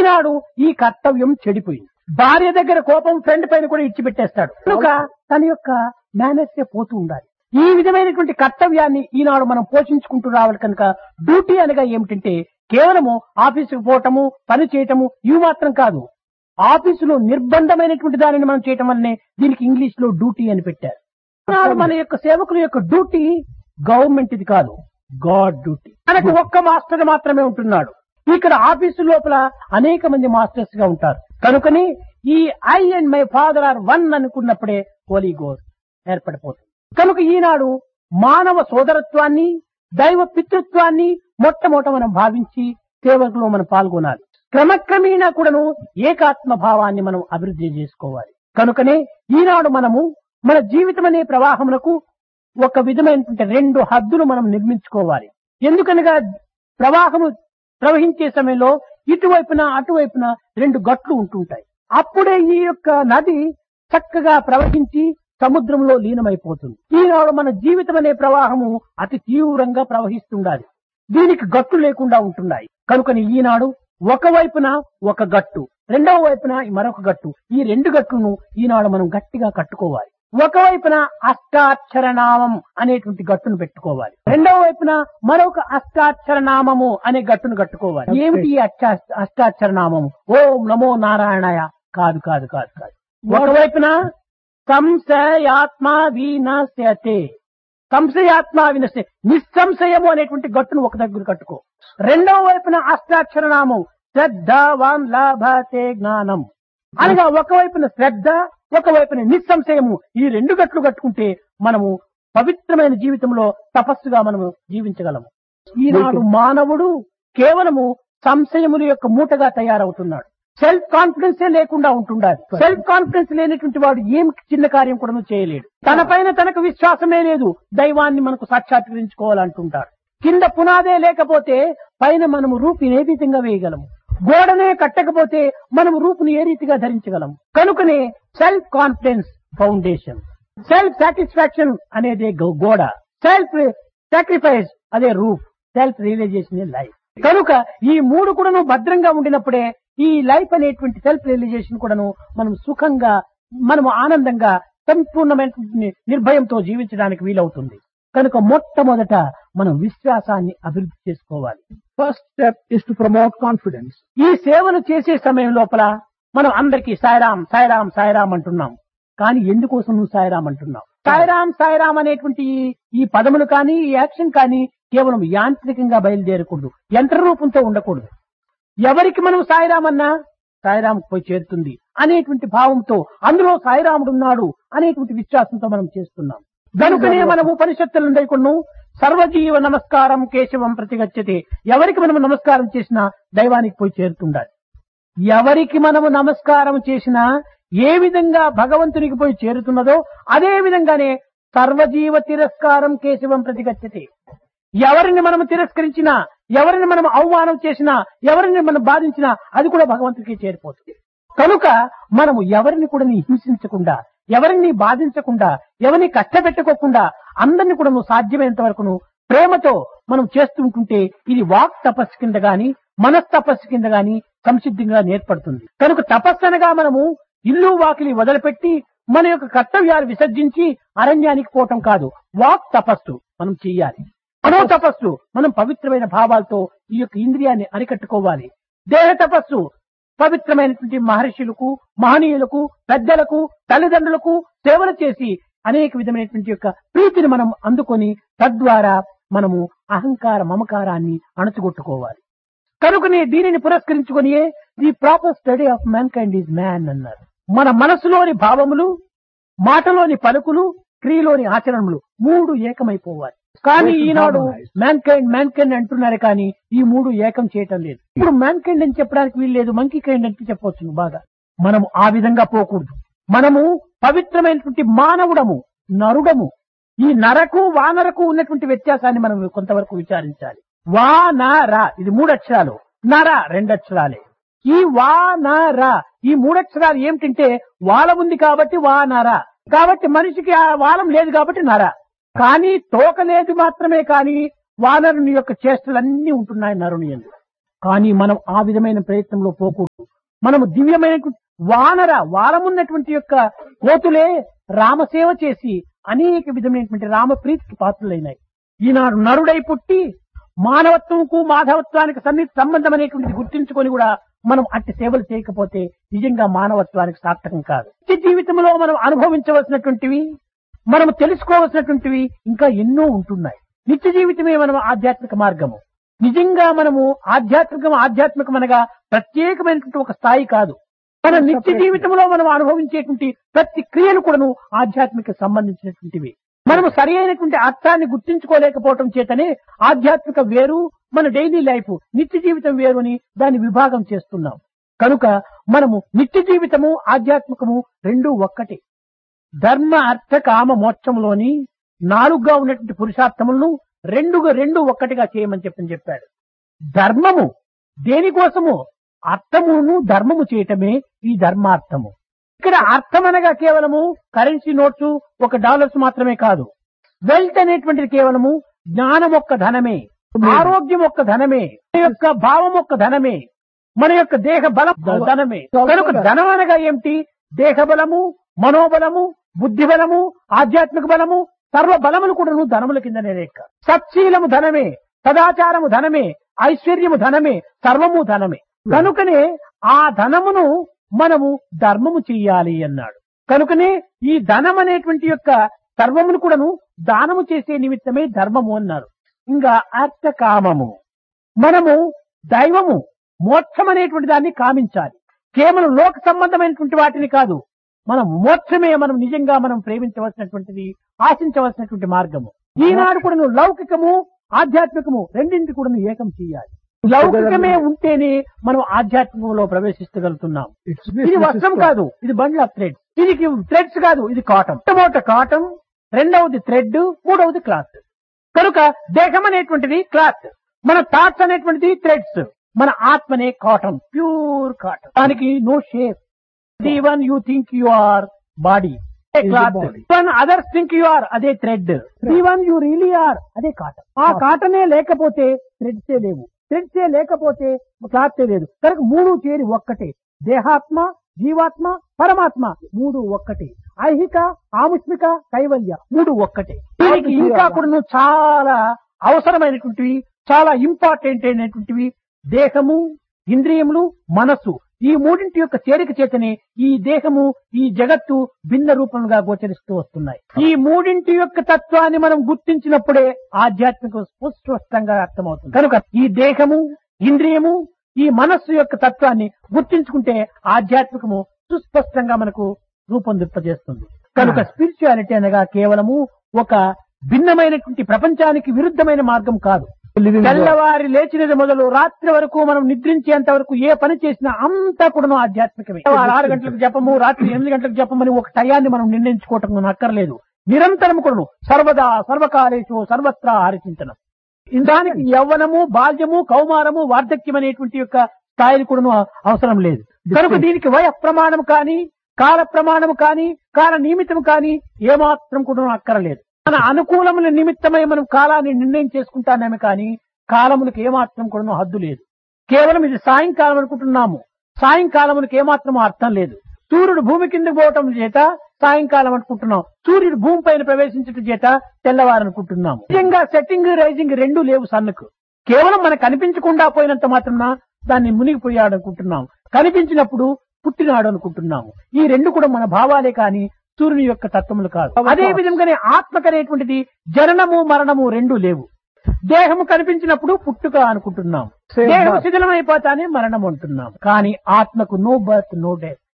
ఈనాడు ఈ కర్తవ్యం చెడిపోయింది. భార్య దగ్గర కోపం ఫ్రెండ్ పైన కూడా ఇచ్చిపెట్టేస్తాడు. కనుక తన యొక్క మేనర్సే పోతూ ఉండాలి. ఈ విధమైనటువంటి కర్తవ్యాన్ని ఈనాడు మనం పోషించుకుంటూ రావాలి. కనుక డ్యూటీ అనగా ఏమిటంటే కేవలము ఆఫీసుకు పోవటము, పని చేయటము ఇవి మాత్రం కాదు. ఆఫీసులో నిర్బంధమైనటువంటి దానిని మనం చేయటం వల్లనే దీనికి ఇంగ్లీష్ లో డ్యూటీ అని పెట్టారు. ఈనాడు మన యొక్క సేవకుల యొక్క డ్యూటీ గవర్నమెంట్ ఇది కాదు, గాడ్ డ్యూటీ. మనకు ఒక్క మాస్టర్ మాత్రమే ఉంటున్నాడు. ఇక్కడ ఆఫీసు లోపల అనేక మంది మాస్టర్స్ గా ఉంటారు. కనుకని ఈ I and my father are one అనుకున్నప్పుడే Holi ghost ఏర్పడిపోతుంది. కనుక ఈనాడు మానవ సోదరత్వాన్ని, దైవ పితృత్వాన్ని మొట్టమొదట మనం భావించి సేవకులో మనం పాల్గొనాలి. క్రమక్రమేణా కూడాను ఏకాత్మ భావాన్ని మనం అభివృద్ధి చేసుకోవాలి. కనుకనే ఈనాడు మనము మన జీవితం అనే ప్రవాహమునకు ఒక విధమైనటువంటి 2 హద్దులు మనం నిర్మించుకోవాలి. ఎందుకనగా ప్రవాహము ప్రవహించే సమయంలో ఇటువైపున అటువైపున 2 గట్లు ఉంటుంటాయి. అప్పుడే ఈ యొక్క నది చక్కగా ప్రవహించి సముద్రంలో లీనమైపోతుంది. ఈనాడు మన జీవితం అనే ప్రవాహము అతి తీవ్రంగా ప్రవహిస్తుండాలి. దీనికి గట్టు లేకుండా ఉంటున్నాయి. కనుకని ఈనాడు ఒకవైపున ఒక గట్టు, రెండవ వైపున మరొక గట్టు, ఈ 2 గట్టును ఈనాడు మనం గట్టిగా కట్టుకోవాలి. ఒకవైపున అష్టాక్షర నామం అనేటువంటి గట్టును పెట్టుకోవాలి, రెండవ వైపున మరొక అష్టాక్షర నామము అనే గట్టును కట్టుకోవాలి. ఏమిటి ఈ అష్టాక్షర నామము? ఓం నమో నారాయణాయ కాదు కాదు కాదు కాదు. ఒకవైపున సంశయాత్మ వినశ్యతే, సంశయాత్మ వినశ్య నిస్సంశయము అనేటువంటి గట్టును ఒక దగ్గర కట్టుకో. రెండవ వైపున అష్టాక్షర నామం శ్రద్ధవాన్ లభతే జ్ఞానం అనగా ఒకవైపున శ్రద్ధ, ఒకవైపున నిస్సంశయము, ఈ 2 గట్లు కట్టుకుంటే మనము పవిత్రమైన జీవితంలో తపస్సుగా మనము జీవించగలము. ఈనాడు మానవుడు కేవలము సంశయముల యొక్క మూటగా తయారవుతున్నాడు. సెల్ఫ్ కాన్ఫిడెన్సే లేకుండా ఉంటుండాలి. సెల్ఫ్ కాన్ఫిడెన్స్ లేనటువంటి వాడు ఏం చిన్న కార్యం కూడా చేయలేడు. తన పైన తనకు విశ్వాసమే లేదు. దైవాన్ని మనకు సాక్షాత్కరించుకోవాలంటుంటాడు. కింద పునాదే లేకపోతే పైన మనము రూపుని ఏ విధంగా వేయగలము? గోడనే కట్టకపోతే మనము రూపుని ఏ రీతిగా ధరించగలము? కనుకనే self confidence foundation, self satisfaction అనేది గోడ, సెల్ఫ్ సాక్రిఫైస్ అదే రూఫ్, సెల్ఫ్ రియలైజేషన్ లైఫ్. కనుక ఈ 3 కూడాను భద్రంగా ఉండినప్పుడే ఈ లైఫ్ అనేటువంటి సెల్ఫ్ రియలైజేషన్ కూడాను మనం సుఖంగా, మనము ఆనందంగా, సంపూర్ణమైన నిర్భయంతో జీవించడానికి వీలవుతుంది. కనుక మొట్టమొదట మనం విశ్వాసాన్ని అభివృద్ధి చేసుకోవాలి. First step is to promote confidence. ఈ సేవలు చేసే సమయం లోపల మనం అందరికీ సాయిరాం సాయిరాం సాయిరాం అంటున్నాం. కానీ ఎందుకోసం నువ్వు సాయిరాం అంటున్నావు? సాయిరాం సాయిరాం అనేటువంటి ఈ పదములు కానీ, ఈ యాక్షన్ కానీ కేవలం యాంత్రికంగా బయలుదేరకూడదు, యంత్ర రూపంతో ఉండకూడదు. ఎవరికి మనం సాయిరామన్నా సాయిరాంకు పోయి చేరుతుంది అనేటువంటి భావంతో, అందులో సాయిరాముడు ఉన్నాడు అనేటువంటి విశ్వాసంతో మనం చేస్తున్నాం. కనుకనే మనం ఉపనిషత్తులందరికీ సర్వజీవ నమస్కారం కేశవం ప్రతిగచ్చతే, ఎవరికి మనం నమస్కారం చేసినా దైవానికి పోయి చేరుతుండాలి. ఎవరికి మనము నమస్కారం చేసినా ఏ విధంగా భగవంతునికి పోయి చేరుతున్నదో అదే విధంగానే సర్వజీవ తిరస్కారం కేశవం ప్రతిగచ్చతే. ఎవరిని మనం తిరస్కరించినా, ఎవరిని మనం అవమానం చేసినా, ఎవరిని మనం బాధించినా అది కూడా భగవంతుడికి చేరిపోతుంది. కనుక మనము ఎవరిని కూడా హింసించకుండా, ఎవరిని బాధించకుండా, ఎవరిని కష్టపెట్టుకోకుండా అందరినీ కూడా సాధ్యమైనంత వరకు ప్రేమతో మనం చేస్తుంటుంటే ఇది వాక్ తపస్సు కింద గాని, మనస్తపస్సు కింద గాని సంసిద్ధంగా ఏర్పడుతుంది. కనుక తపస్సు అనగా మనము ఇల్లు వాకిలి వదిలిపెట్టి మన యొక్క కర్తవ్యాలు విసర్జించి అరణ్యానికి పోవటం కాదు. వాక్ తపస్సు మనం చెయ్యాలి. మనో తపస్సు మనం పవిత్రమైన భావాలతో ఈ యొక్క ఇంద్రియాన్ని అరికట్టుకోవాలి. దేహ తపస్సు పవిత్రమైనటువంటి మహర్షులకు, మహనీయులకు, పెద్దలకు, తల్లిదండ్రులకు సేవలు చేసి అనేక విధమైనటువంటి యొక్క ప్రీతిని మనం అందుకొని తద్వారా మనము అహంకార మమకారాన్ని అణచుగొట్టుకోవాలి. కనుకనే దీనిని పురస్కరించుకొని the proper study of man kind is man అన్నారు. మన మనసులోని భావములు, మాటలోని పలుకులు, క్రియలోని ఆచరణలు 3 ఏకమైపోవాలి. కానీ ఈనాడు మ్యాన్ కైండ్ అంటున్నారు, కానీ ఈ 3 ఏకం చేయటం లేదు. ఇప్పుడు మ్యాన్ కైండ్ అని చెప్పడానికి వీలు లేదు, మంకీ కైండ్ అంటే చెప్పవచ్చు బాగా. మనము ఆ విధంగా పోకూడదు. మనము పవిత్రమైనటువంటి మానవుడము, నరుడము. ఈ నరకు వానరకు ఉన్నటువంటి వ్యత్యాసాన్ని మనం కొంతవరకు విచారించాలి. వానర ఇది 3 అక్షరాలు, నర 2 అక్షరాలే. ఈ వానర ఈ 3 అక్షరాలు ఏమిటంటే వాలం ఉంది కాబట్టి వానర, కాబట్టి మనిషికి ఆ వాలం లేదు కాబట్టి నర. కానీ తోక లేదు మాత్రమే, కానీ వానరుని యొక్క చేష్టలన్నీ ఉంటున్నాయి నరుని యందు. కానీ మనం ఆ విధమైన ప్రయత్నంలో పోకూడదు. మనము దివ్యమైనటువంటి వారమున్నటువంటి యొక్క కోతులే రామసేవ చేసి అనేక విధమైనటువంటి రామప్రీతికి పాత్రులైనాయి. ఈనాడు నరుడై పుట్టి మానవత్వంకు మాధవత్వానికి సంబంధం అనేటువంటిది గుర్తించుకొని కూడా మనం అట్టి సేవలు చేయకపోతే నిజంగా మానవత్వానికి సార్థకం కాదు. నిత్య జీవితంలో మనం అనుభవించవలసినటువంటివి, మనం తెలుసుకోవలసినటువంటివి ఇంకా ఎన్నో ఉంటున్నాయి. నిత్య జీవితమే మనం ఆధ్యాత్మిక మార్గము. నిజంగా మనము ఆధ్యాత్మికం అనగా ప్రత్యేకమైనటువంటి ఒక స్థాయి కాదు. మన నిత్య జీవితంలో మనం అనుభవించేటువంటి ప్రతి క్రియలు కూడాను ఆధ్యాత్మిక సంబంధించినటువంటివి. మనము సరి అయినటువంటి అర్థాన్ని గుర్తించుకోలేకపోవటం చేతనే ఆధ్యాత్మిక వేరు, మన డైలీ లైఫ్ నిత్య జీవితం వేరు అని దాన్ని విభాగం చేస్తున్నాం. కనుక మనము నిత్య జీవితము ఆధ్యాత్మికము రెండూ ఒక్కటే. ధర్మ అర్థ కామ మోక్షంలోని 4గా ఉన్నటువంటి పురుషార్థములను రెండు ఒక్కటిగా చేయమని చెప్పాడు. ధర్మము దేనికోసము? అర్థమును ధర్మము చేయటమే ఈ ధర్మార్థము. ఇక్కడ అర్థం అనగా కేవలము కరెన్సీ నోట్స్ $1 మాత్రమే కాదు. వెల్త్ అనేటువంటిది కేవలము జ్ఞానం ఒక్క ధనమే, ఆరోగ్యం ఒక్క ధనమే, మన యొక్క భావం ఒక్క ధనమే, మన యొక్క దేహ బలం ధనమే. కనుక ధనం అనగా ఏమిటి? దేహ బలము, మనోబలము, బుద్ధి బలము, ఆధ్యాత్మిక బలము, సర్వ బలములు కూడా ధనముల కిందనే లెక్క. సత్శీలము ధనమే, సదాచారము ధనమే, ఐశ్వర్యము ధనమే, సర్వము ధనమే. కనుకనే ఆ ధనమును మనము ధర్మము చెయ్యాలి అన్నాడు. కనుకనే ఈ ధనం అనేటువంటి యొక్క సర్వమును కూడాను దానము చేసే నిమిత్తమే ధర్మము అన్నారు. ఇంకా అర్థకామము, మనము దైవము మోక్షం అనేటువంటి దాన్ని కామించాలి. కేవలం లోక సంబంధమైనటువంటి వాటిని కాదు, మనం మోక్షమే మనం నిజంగా మనం ప్రేమించవలసినటువంటిది, ఆశించవలసినటువంటి మార్గము. ఈనాడు కూడా లౌకికము ఆధ్యాత్మికము రెండింటి కూడా ఏకం చేయాలి. లౌకికమే ఉంటేనే మనం ఆధ్యాత్మికంలో ప్రవేశించగలుగుతున్నాం. ఇది వస్త్రం కాదు, ఇది బండ్ల థ్రెడ్. ఇది థ్రెడ్స్ కాదు, ఇది కాటన్. మొట్టమొదట కాటన్, రెండవది థ్రెడ్, మూడవది క్లాత్. కనుక దేహం అనేటువంటిది క్లాత్, మన థాట్స్ అనేటువంటిది థ్రెడ్స్, మన ఆత్మనే కాటన్, ప్యూర్ కాటన్. దానికి no shape. Even you think you or body, cloth. Even others think you are, అదే thread. Even you really are, అదే కాటన్. ఆ కాటనే లేకపోతే థ్రెడ్సే లేవు, థ్రెడ్సే లేకపోతే క్లాత్ లేదు. కనుక 3 చేరి ఒక్కటే. దేహాత్మ, జీవాత్మ, పరమాత్మ 3 ఒక్కటే. ఐహిక, ఆముష్మిక, కైవల్య 3 ఒక్కటే. దీనికి ఇంకా కూడా చాలా అవసరమైనటువంటివి, చాలా ఇంపార్టెంట్ అయినటువంటివి దేహము, ఇంద్రియములు, మనస్సు. ఈ మూడింటి యొక్క చేరిక చేతనే ఈ దేహము, ఈ జగత్తు భిన్న రూపంగా గోచరిస్తూ వస్తున్నాయి. ఈ మూడింటి యొక్క తత్వాన్ని మనం గుర్తించినప్పుడే ఆధ్యాత్మిక స్పష్టంగా అర్థమవుతుంది. కనుక ఈ దేహము, ఇంద్రియము, ఈ మనస్సు యొక్క తత్వాన్ని గుర్తించుకుంటే ఆధ్యాత్మికము సుస్పష్టంగా మనకు రూపొందింపజేస్తుంది. కనుక స్పిరిచువాలిటీ అనగా కేవలము ఒక భిన్నమైనటువంటి ప్రపంచానికి విరుద్ధమైన మార్గం కాదు. తెల్లవారి లేచినది మొదలు రాత్రి వరకు మనం నిద్రించేంత వరకు ఏ పని చేసినా అంతా కూడా ఆధ్యాత్మికమే. 6 గంటలకు జపము, రాత్రి 8 గంటలకు జపమని ఒక టయాన్ని మనం నిర్ణయించుకోవటం అక్కర్లేదు. నిరంతరం కూడా సర్వదా సర్వకాలేషు సర్వత్రా హరిచింతనం. దానికి యవ్వనము, బాల్యము, కౌమారము, వార్ధక్యం అనేటువంటి యొక్క స్థాయిలు కూడా అవసరం లేదు. కనుక దీనికి వయ ప్రమాణం కానీ, కాల ప్రమాణం కానీ, కాల నిమిత్తం కానీ ఏమాత్రం కూడా అక్కర్లేదు. మన అనుకూలముల నిమిత్తమై మనం కాలాన్ని నిర్ణయం చేసుకుంటానేమే కానీ కాలములకు ఏమాత్రం కూడా హద్దు లేదు. కేవలం ఇది సాయంకాలం అనుకుంటున్నాము, సాయంకాలములకు ఏమాత్రం అర్థం లేదు. సూర్యుడు భూమి కిందకు పోవటం చేత సాయంకాలం అనుకుంటున్నాం, సూర్యుడు భూమి పైన ప్రవేశించడం చేత తెల్లవారనుకుంటున్నాము. నిజంగా సెట్టింగ్, రైజింగ్ 2 లేవు సన్నుకు. కేవలం మనకు కనిపించకుండా పోయినంత మాత్రం దాన్ని మునిగిపోయాడు అనుకుంటున్నాం, కనిపించినప్పుడు పుట్టినాడు అనుకుంటున్నాము. ఈ 2 కూడా మన భావాలే కానీ సూర్యుని యొక్క తత్వములు కాదు. అదే విధంగానే ఆత్మకనేటువంటిది జననము, మరణము 2 లేవు. దేహము కనిపించినప్పుడు పుట్టుక అనుకుంటున్నాం, దేహం శిథిలమైపోతానే మరణం అంటున్నాం. కానీ ఆత్మకు నో బర్త్, నో డెత్.